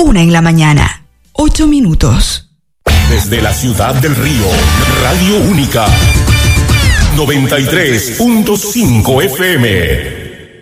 1:00 a.m. 8 minutos. Desde la ciudad del Río, Radio Única 93.5 FM.